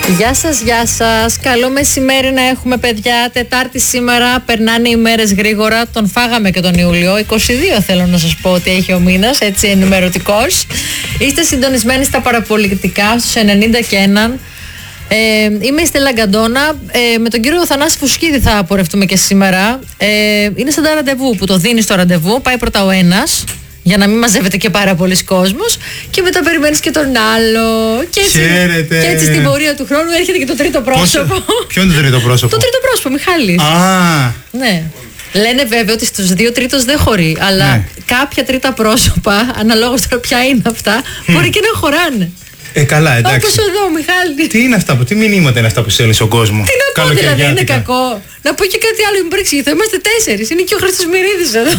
Γεια σας, γεια σας. Καλό μεσημέρι να έχουμε, παιδιά. Τετάρτη σήμερα, περνάνε οι μέρες γρήγορα. Τον φάγαμε και τον Ιούλιο. 22 θέλω να σας πω ότι έχει ο μήνας, έτσι ενημερωτικός. Είστε συντονισμένοι στα παραπολιτικά, στους 90 και 1. Είμαι η Στέλλα Γκαντόνα. Με τον κύριο Θανάση Φουσκίδη θα πορευτούμε και σήμερα. Είναι σαν τα ραντεβού που το δίνεις το ραντεβού. Πάει πρώτα ο ένας, για να μην μαζεύεται και πάρα πολλοί κόσμος, και μετά περιμένεις και τον άλλο. Και έτσι στην πορεία του χρόνου έρχεται και το τρίτο πρόσωπο. Ποιο είναι το τρίτο πρόσωπο? Το τρίτο πρόσωπο, Μιχάλης. Ναι. Λένε βέβαια ότι στους 2 τρίτος δεν χωρεί, αλλά κάποια τρίτα πρόσωπα, αναλόγως τώρα ποια είναι αυτά, μπορεί και να χωράνε. Καλά, εντάξει. Όπως εδώ, Μιχάλη. Τι είναι αυτά, τι μηνύματα είναι αυτά που στέλνεις στον κόσμο? Τι να πω, δηλαδή, είναι κακό? Να πω και κάτι άλλο, μην παρεξηγηθώ. Είμαστε 4. Είναι και ο Χρήστος Μυρίδης εδώ.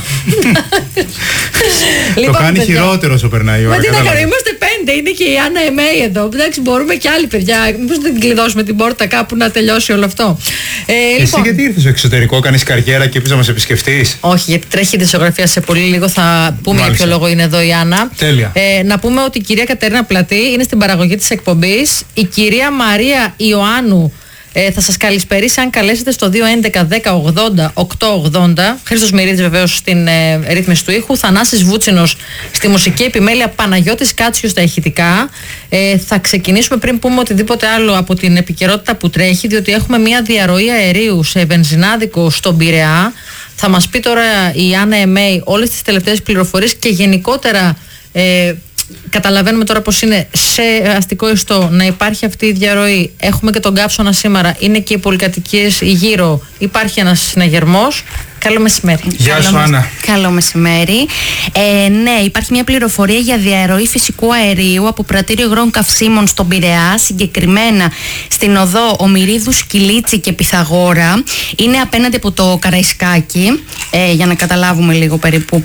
Το κάνει χειρότερο όσο περνάει η ώρα. Μα τι να κάνω, είμαστε 5. Είναι και η Άννα Εμέη εδώ. Εντάξει, μπορούμε και άλλοι, παιδιά. Μήπως δεν την κλειδώσουμε την πόρτα κάπου να τελειώσει όλο αυτό? Εσύ γιατί ήρθες στο εξωτερικό, κάνεις καριέρα και είπες να μας επισκεφτείς? Όχι, γιατί τρέχει η δισογραφία σε πολύ λίγο. Θα πούμε για ποιο λόγο είναι εδώ η Άννα. Τέλεια. Να πούμε ότι η κυρία Κατερίνα Πλατή είναι στην παραγωγή της εκπομπής. Η κυρία Μαρία Ιωάννου θα σας καλησπερίσει αν καλέσετε στο 211 10 80 880. Χρήστος Μυρίδης βεβαίως στην ρύθμιση του ήχου, Θανάσης Βούτσινος στη μουσική επιμέλεια, Παναγιώτης Κάτσιος στα ηχητικά. Θα ξεκινήσουμε πριν πούμε οτιδήποτε άλλο από την επικαιρότητα που τρέχει, διότι έχουμε μια διαρροή αερίου σε βενζινάδικο στον Πειραιά. Θα μας πει τώρα η Άννα Εμέη όλες τις τελευταίες πληροφορίες και γενικότερα καταλαβαίνουμε τώρα πως είναι σε αστικό ιστό να υπάρχει αυτή η διαρροή. Έχουμε και τον καύσωνα σήμερα, είναι και οι πολυκατοικίες γύρω, υπάρχει ένας συναγερμός. Καλό μεσημέρι. Γεια σου, Άννα. Καλό μεσημέρι. Ναι, υπάρχει μια πληροφορία για διαρροή φυσικού αερίου από πρατήριο υγρών καυσίμων στον Πειραιά, συγκεκριμένα στην οδό Ομηρίδου, Σκυλίτσι και Πυθαγόρα. Είναι απέναντι από το Καραϊσκάκι, για να καταλάβουμε λίγο περίπου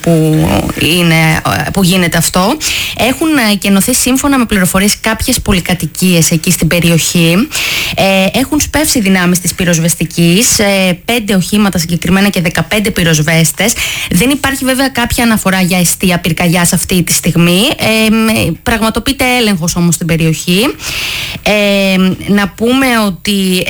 που γίνεται αυτό. Έχουν κενωθεί σύμφωνα με πληροφορίες κάποιες πολυκατοικίες εκεί στην περιοχή. Έχουν σπεύσει δυνάμεις της πυροσβεστικής, 5 οχήματα συγκεκριμένα και 15 πυροσβέστες. Δεν υπάρχει βέβαια κάποια αναφορά για εστία πυρκαγιάς αυτή τη στιγμή. Πραγματοποιείται έλεγχος όμως στην περιοχή. Να πούμε ότι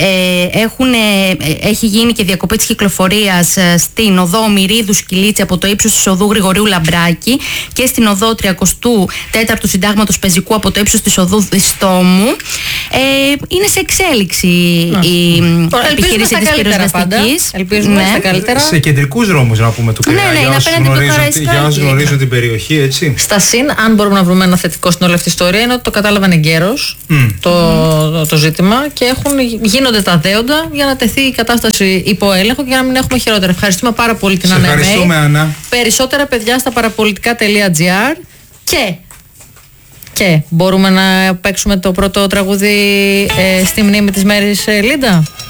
έχει γίνει και διακοπή της κυκλοφορίας στην οδό Μυρίδου Σκυλίτση από το ύψος της οδού Γρηγορίου Λαμπράκη και στην οδό 34ου Συντάγματος Πεζικού από το ύψος της οδού Διστόμου. Είναι σε εξέλιξη η επιχείρηση της πυροσβεστικής. Ελπίζουμε στα καλύτερα. Σε κεντρικούς δρόμους να πούμε του Πειραιά. Ναι, είναι απέναντι από το Καραϊσκάκι. Για όσους γνωρίζουν την περιοχή, έτσι. Στα συν, αν μπορούμε να βρούμε ένα θετικό στην όλη αυτή η ιστορία, είναι ότι το κατάλαβαν εγκαίρως το ζήτημα και γίνονται τα δέοντα για να τεθεί η κατάσταση υπό έλεγχο και για να μην έχουμε χειρότερα. Ευχαριστούμε πάρα πολύ την Άννα Εμέη. Ευχαριστούμε, Άννα. Περισσότερα, παιδιά, στα παραπολιτικά.gr και μπορούμε να παίξουμε το πρώτο τραγούδι στη μνήμη της Μέρης Λίντα.